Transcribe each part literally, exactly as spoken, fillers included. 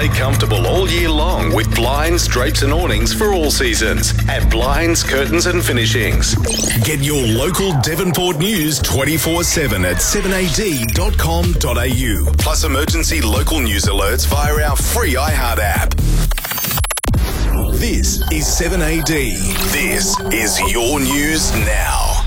stay comfortable all year long with blinds, drapes and awnings for all seasons at Blinds, Curtains and Finishings. Get your local Devonport news twenty-four seven at seven a d dot com dot a u. Plus emergency local news alerts via our free iHeart app. This is seven A D. This is your news now.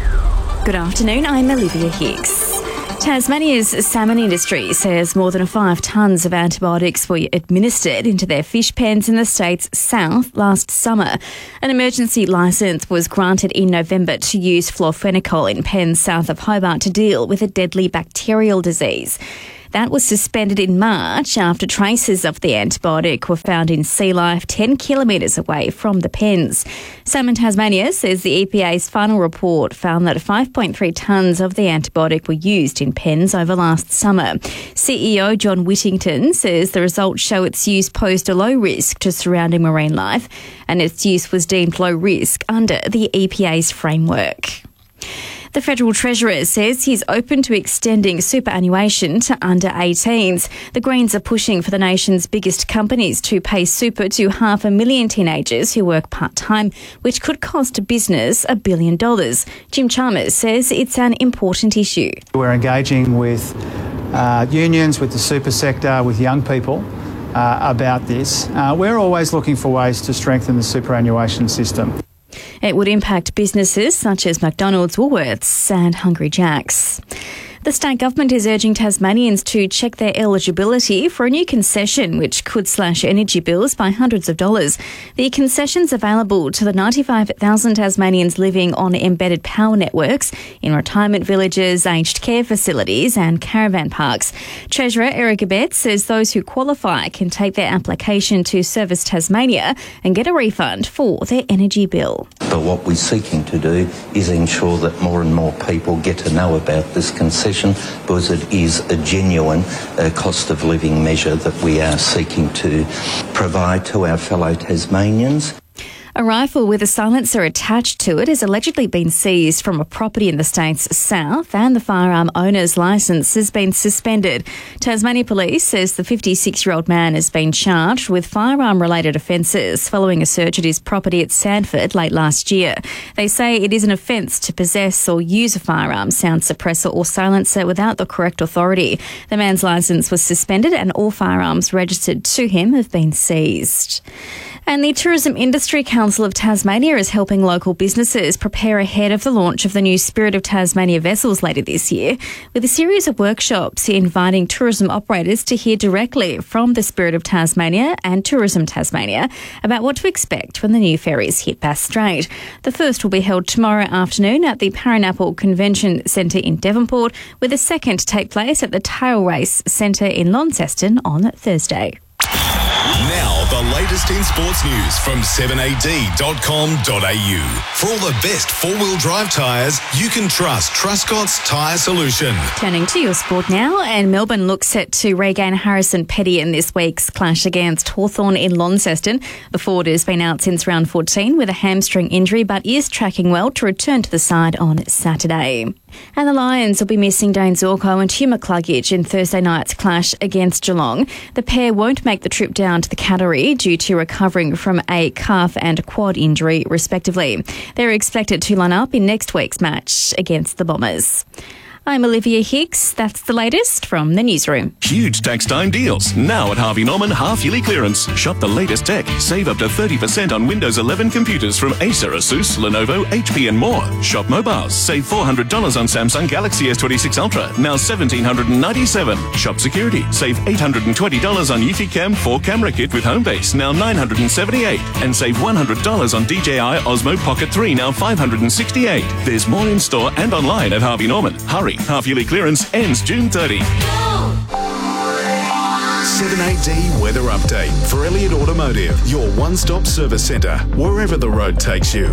Good afternoon, I'm Olivia Hicks. Tasmania's salmon industry says more than five tonnes of antibiotics were administered into their fish pens in the state's south last summer. An emergency licence was granted in November to use florfenicol in pens south of Hobart to deal with a deadly bacterial disease. That was suspended in March after traces of the antibiotic were found in sea life ten kilometres away from the pens. Salmon Tasmania says the E P A's final report found that five point three tonnes of the antibiotic were used in pens over last summer. C E O John Whittington says the results show its use posed a low risk to surrounding marine life and its use was deemed low risk under the E P A's framework. The Federal Treasurer says he's open to extending superannuation to under eighteens. The Greens are pushing for the nation's biggest companies to pay super to half a million teenagers who work part-time, which could cost a business a billion dollars. Jim Chalmers says it's an important issue. We're engaging with uh, unions, with the super sector, with young people uh, about this. Uh, we're always looking for ways to strengthen the superannuation system. It would impact businesses such as McDonald's, Woolworths and Hungry Jack's. The state government is urging Tasmanians to check their eligibility for a new concession which could slash energy bills by hundreds of dollars. The concession's available to the ninety-five thousand Tasmanians living on embedded power networks in retirement villages, aged care facilities and caravan parks. Treasurer Eric Abetz says those who qualify can take their application to Service Tasmania and get a refund for their energy bill. But what we're seeking to do is ensure that more and more people get to know about this concession because it is a genuine uh, cost of living measure that we are seeking to provide to our fellow Tasmanians. A rifle with a silencer attached to it has allegedly been seized from a property in the state's south and the firearm owner's licence has been suspended. Tasmania Police says the fifty-six-year-old man has been charged with firearm-related offences following a search at his property at Sandford late last year. They say it is an offence to possess or use a firearm, sound suppressor or silencer without the correct authority. The man's licence was suspended and all firearms registered to him have been seized. And the Tourism Industry Council of Tasmania is helping local businesses prepare ahead of the launch of the new Spirit of Tasmania vessels later this year, with a series of workshops inviting tourism operators to hear directly from the Spirit of Tasmania and Tourism Tasmania about what to expect when the new ferries hit Bass Strait. The first will be held tomorrow afternoon at the Parinapple Convention Centre in Devonport, with the second to take place at the Tail Race Centre in Launceston on Thursday. Now, the latest in sports news from seven a d dot com dot a u. For all the best four-wheel drive tyres, you can trust Truscott's Tyre Solution. Turning to your sport now, and Melbourne looks set to regain Harrison Petty in this week's clash against Hawthorn in Launceston. The forward has been out since round fourteen with a hamstring injury, but is tracking well to return to the side on Saturday. And the Lions will be missing Dane Zorko and Hugh McCluggage in Thursday night's clash against Geelong. The pair won't make the trip down to the Cattery due to recovering from a calf and quad injury, respectively. They're expected to line up in next week's match against the Bombers. I'm Olivia Hicks. That's the latest from the newsroom. Huge tax time deals now at Harvey Norman half-yearly clearance. Shop the latest tech. Save up to thirty percent on Windows eleven computers from Acer, Asus, Lenovo, H P and more. Shop mobiles. Save four hundred dollars on Samsung Galaxy S twenty-six Ultra, now one thousand seven hundred ninety-seven dollars. Shop security. Save eight hundred twenty dollars on Eufy Cam four camera kit with Homebase, now nine hundred seventy-eight dollars. And save one hundred dollars on D J I Osmo Pocket three, now five hundred sixty-eight dollars. There's more in store and online at Harvey Norman. Hurry. Half-yearly clearance ends June thirtieth. seven A D Weather Update for Elliott Automotive, your one-stop service centre, wherever the road takes you.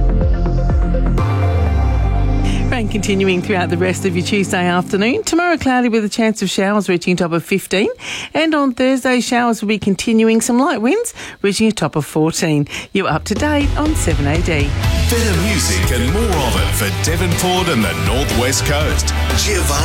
Rain continuing throughout the rest of your Tuesday afternoon. Tomorrow cloudy with a chance of showers reaching a top of fifteen. And on Thursday, showers will be continuing, some light winds reaching a top of fourteen. You're up to date on seven A D. Better music and more of it for Devonport and the North West Coast. Giovanni